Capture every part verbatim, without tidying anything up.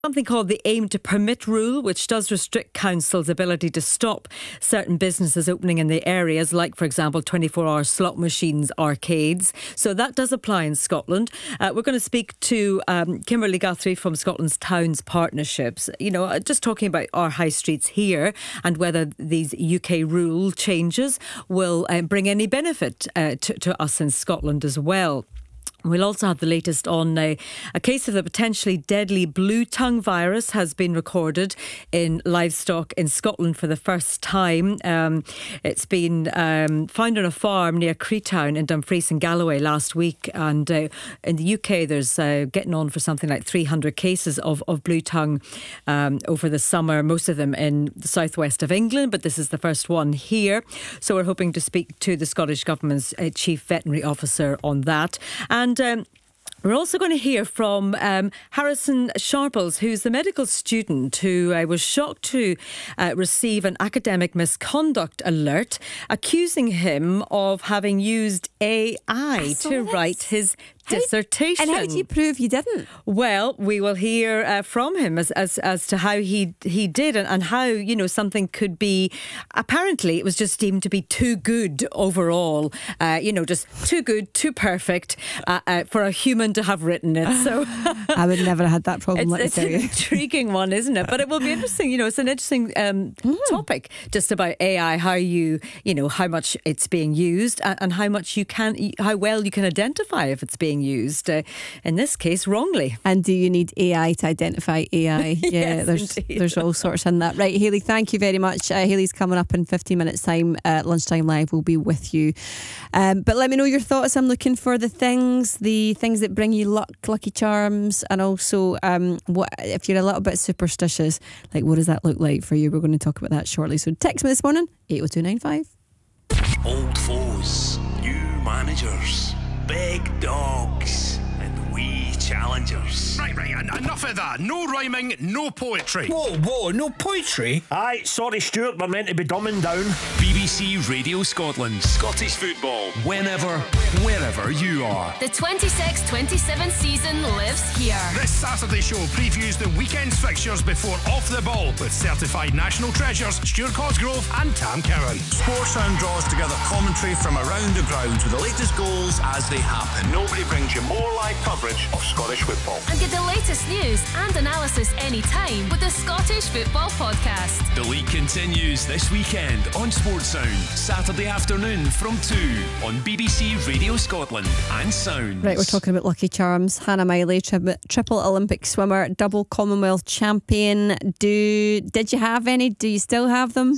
Something called the Aim to Permit rule, which does restrict councils' ability to stop certain businesses opening in the areas, like, for example, twenty-four hour slot machines, arcades. So that does apply in Scotland. Uh, we're going to speak to um, Kimberly Guthrie from Scotland's Towns Partnerships. You know, just talking about our high streets here and whether these U K rule changes will uh, bring any benefit uh, to, to us in Scotland as well. We'll also have the latest on uh, a case of the potentially deadly blue tongue virus has been recorded in livestock in Scotland for the first time. Um, it's been um, found on a farm near Creetown in Dumfries and Galloway last week. And uh, in the U K, there's uh, getting on for something like three hundred cases of, of blue tongue um, over the summer, most of them in the southwest of England. But this is the first one here. So we're hoping to speak to the Scottish Government's uh, Chief Veterinary Officer on that. And And um, we're also going to hear from um, Harrison Sharples, who's the medical student who uh, was shocked to uh, receive an academic misconduct alert accusing him of having used A I to this. write his How, dissertation. and how do you prove you didn't? Well, we will hear uh, from him as, as as to how he he did and, and how, you know, something could be, apparently it was just deemed to be too good overall, uh, you know, just too good, too perfect uh, uh, for a human to have written it. So I would never have had that problem, it's, let me it's tell an you. intriguing one, isn't it? But it will be interesting, you know, it's an interesting um, Mm. topic just about A I, how you, you know, how much it's being used and, and how much you can, how well you can identify if it's being used, uh, in this case, wrongly. And do you need A I to identify A I? Yeah, Yes, there's indeed. there's all sorts in that. Right, Hayley, thank you very much. Uh, Hayley's coming up in fifteen minutes' time. Uh, Lunchtime Live will be with you. Um, but let me know your thoughts. I'm looking for the things, the things that bring you luck, lucky charms, and also um, what if you're a little bit superstitious, like what does that look like for you? We're going to talk about that shortly. So text me this morning, eight oh two nine five. Old foes, new managers, big dogs, and wee challengers. Right, right, en- enough of that. No rhyming, no poetry. Whoa, whoa, no poetry? Aye, sorry Stuart, we're meant to be dumbing down. B B C Radio Scotland. Scottish football. Whenever, wherever you are. The twenty-six twenty-seven season lives here. This Saturday show previews the weekend's fixtures before Off the Ball with certified national treasures Stuart Cosgrove and Tam Cowan. Sportsound draws together commentary from around the grounds with the latest goals as they happen. Nobody brings you more live coverage of Scottish football. And get the latest news and analysis anytime with the Scottish Football Podcast. The league continues this weekend on Sportsound. Saturday afternoon from two on B B C Radio Scotland and Sounds. Right, we're talking about lucky charms. Hannah Miley, tri- triple Olympic swimmer, double Commonwealth champion. Do did you have any? Do you still have them?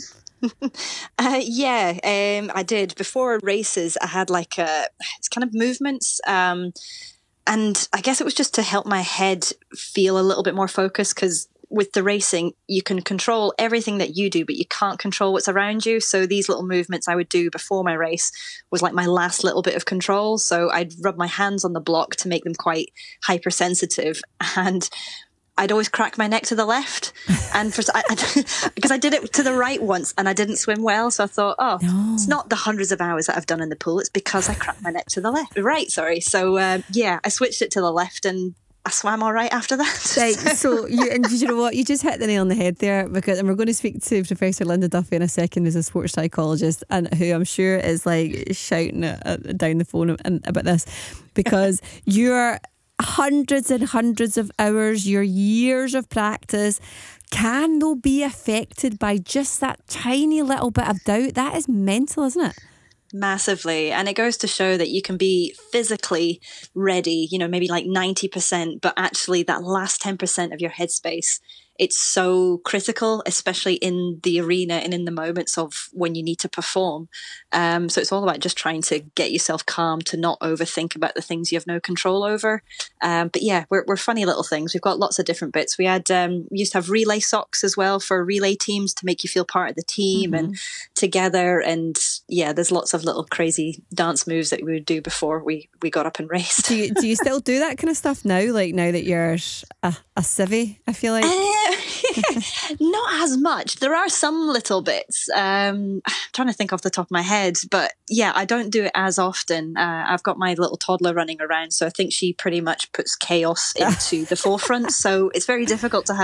Uh, yeah, um, I did. Before races, I had like a, it's kind of movements. Um, and I guess it was just to help my head feel a little bit more focused, because with the racing, you can control everything that you do, but you can't control what's around you. So these little movements I would do before my race was like my last little bit of control. So I'd rub my hands on the block to make them quite hypersensitive, and I'd always crack my neck to the left, and for I, I, because I did it to the right once and I didn't swim well, so I thought, oh, No. it's not the hundreds of hours that I've done in the pool; it's because I cracked my neck to the left, right? Sorry. So um, yeah, I switched it to the left, and I swam all right after that. Right, so you, and you know what, you just hit the nail on the head there, because and we're going to speak to Professor Linda Duffy in a second, who's a sports psychologist, and who I'm sure is like shouting at, at, down the phone and, about this, because you're hundreds and hundreds of hours, your years of practice, can though be affected by just that tiny little bit of doubt. That is mental, isn't it? Massively. And it goes to show that you can be physically ready, you know, maybe like ninety percent, but actually that last ten percent of your headspace, it's so critical, especially in the arena and in the moments of when you need to perform. Um, so it's all about just trying to get yourself calm, to not overthink about the things you have no control over. Um, but yeah, we're, we're funny little things. We've got lots of different bits. We had um, we used to have relay socks as well for relay teams to make you feel part of the team mm-hmm. and together. And yeah, there's lots of little crazy dance moves that we would do before we, we got up and raced. Do you, do you still do that kind of stuff now? Like now that you're a, a civvy, I feel like? Uh, Not as much. There are some little bits. Um, I'm trying to think off the top of my head, but yeah, I don't do it as often. Uh, I've got my little toddler running around, so I think she pretty much puts chaos into the forefront. So it's very difficult to have